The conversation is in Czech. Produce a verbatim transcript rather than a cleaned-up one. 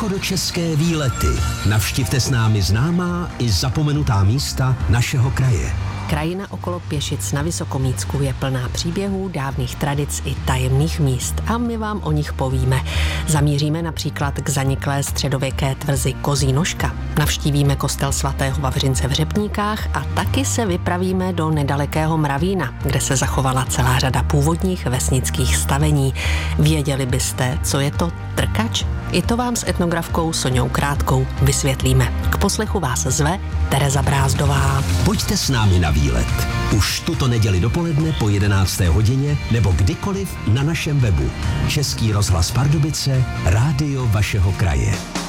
Východočeské výlety. Navštivte s námi známá i zapomenutá místa našeho kraje. Krajina okolo Pěšic na Vysokomícku je plná příběhů, dávných tradic i tajemných míst a my vám o nich povíme. Zamíříme například k zaniklé středověké tvrzi Kozí Nožka, navštívíme kostel svatého Vavřince v Řepníkách a taky se vypravíme do nedalekého Mravína, kde se zachovala celá řada původních vesnických stavení. Věděli byste, co je to trkač? I to vám s etnografkou Soňou Krátkou vysvětlíme. K poslechu vás zve Tereza Brázdová. Pojďte s námi na výlet. Už tuto neděli dopoledne po jedenácté hodině nebo kdykoliv na našem webu. Český rozhlas Pardubice, rádio vašeho kraje.